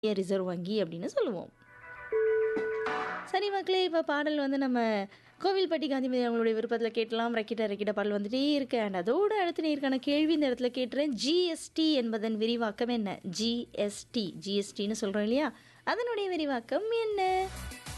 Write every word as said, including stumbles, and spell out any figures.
Reserve வங்கி அப்படின்னு சொல்லுவோம். சரி மக்களே, இப்போ பாடல் வந்து நம்ம கோவில்பட்டி காந்திமதி அவங்களுடைய விருப்பத்தில் கேட்கலாம். ரக்கிட்ட ரக்கிட்ட பாடல் வந்துட்டே இருக்கு. அண்ட் அதோடு அடுத்து நேருக்கான கேள்வி இந்த இடத்துல கேட்டுறேன். ஜிஎஸ்டி என்பதன் விரிவாக்கம் என்ன? ஜிஎஸ்டி ஜிஎஸ்டின்னு சொல்கிறோம் இல்லையா, அதனுடைய விரிவாக்கம் என்ன?